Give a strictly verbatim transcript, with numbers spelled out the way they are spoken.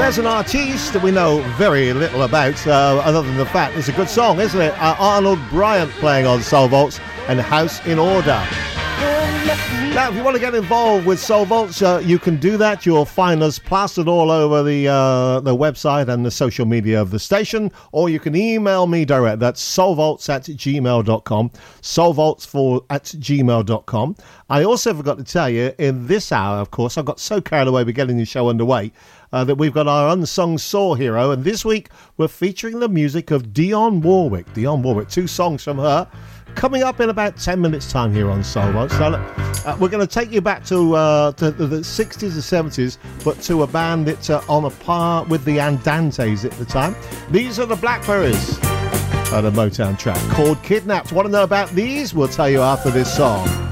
There's an artiste that we know very little about, uh, other than the fact it's a good song, isn't it? Uh, Arnold Bryant playing on Soul Vaults and House in Order. Now, if you want to get involved with Soul Vaults, uh, you can do that. You'll find us plastered all over the uh, the website and the social media of the station, or you can email me direct. That's soulvaults at gmail dot com, soulvaults for at gmail dot com. I also forgot to tell you, in this hour, of course, I got so carried away with getting the show underway, uh, that we've got our unsung soul hero, and this week we're featuring the music of Dionne Warwick. Dionne Warwick, two songs from her, coming up in about ten minutes time here on Soul Vaults. So uh, we're going to take you back to, uh, to the sixties and seventies, but to a band that's uh, on a par with the Andantes at the time. These are the Blackberries, on a Motown track called Kidnapped. Want to know about these? We'll tell you after this song.